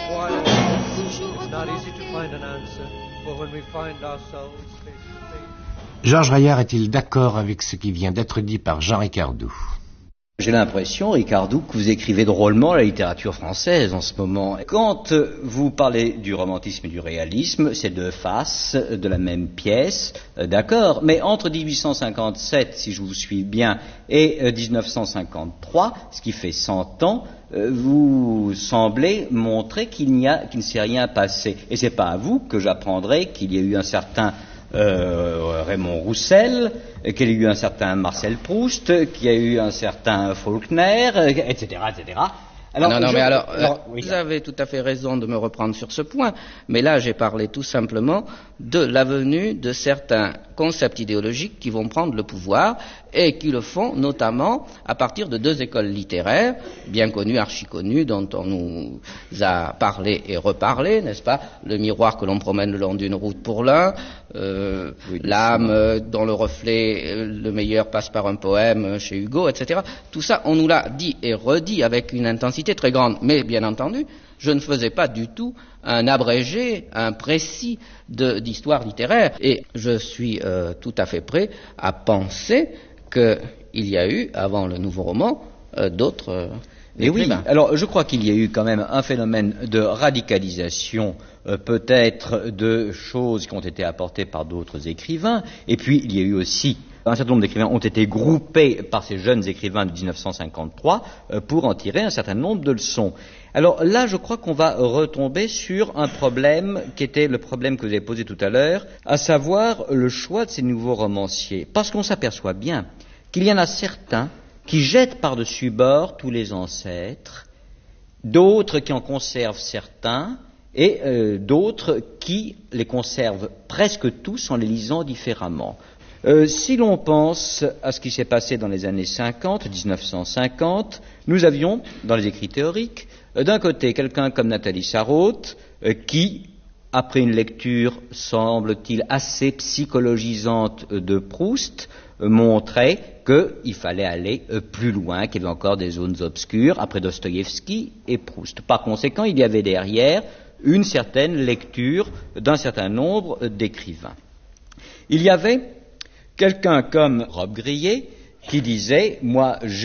why it's not easy to find an answer, for when we find ourselves face to face. Georges Reillard est-il d'accord avec ce qui vient d'être dit par Jean Ricardou? J'ai l'impression, Ricardou, que vous écrivez drôlement la littérature française en ce moment. Quand vous parlez du romantisme et du réalisme, c'est deux faces de la même pièce, d'accord, mais entre 1857, si je vous suis bien, et 1953, ce qui fait 100 ans, vous semblez montrer qu'il ne s'est rien passé. Et c'est pas à vous que j'apprendrai qu'il y a eu un certain Raymond Roussel, qu'il y a eu un certain Marcel Proust, qu'il y a eu un certain Faulkner, etc., etc. Alors, vous avez tout à fait raison de me reprendre sur ce point, mais là j'ai parlé tout simplement de la venue de certains concepts idéologiques qui vont prendre le pouvoir et qui le font notamment à partir de deux écoles littéraires bien connues, archi-connues, dont on nous a parlé et reparlé, n'est-ce pas? Le miroir que l'on promène le long d'une route pour l'un, l'âme dont le reflet, le meilleur passe par un poème chez Hugo, etc. Tout ça, on nous l'a dit et redit avec une intensité très grande, mais bien entendu, je ne faisais pas du tout un abrégé, un précis d'histoire littéraire, et je suis tout à fait prêt à penser qu'il y a eu, avant le nouveau roman, d'autres écrivains. Oui, alors je crois qu'il y a eu quand même un phénomène de radicalisation, peut-être de choses qui ont été apportées par d'autres écrivains, et puis il y a eu aussi un certain nombre d'écrivains ont été groupés par ces jeunes écrivains de 1953 pour en tirer un certain nombre de leçons. Alors là, je crois qu'on va retomber sur un problème qui était le problème que vous avez posé tout à l'heure, à savoir le choix de ces nouveaux romanciers. Parce qu'on s'aperçoit bien qu'il y en a certains qui jettent par-dessus bord tous les ancêtres, d'autres qui en conservent certains, et d'autres qui les conservent presque tous en les lisant différemment. Si l'on pense à ce qui s'est passé dans les années 50, 1950, nous avions, dans les écrits théoriques, d'un côté quelqu'un comme Nathalie Sarraute, qui, après une lecture, semble-t-il, assez psychologisante de Proust, montrait qu'il fallait aller plus loin, qu'il y avait encore des zones obscures, après Dostoïevski et Proust. Par conséquent, il y avait derrière une certaine lecture d'un certain nombre d'écrivains. Il y avait quelqu'un comme Rob Grillet qui disait « Moi,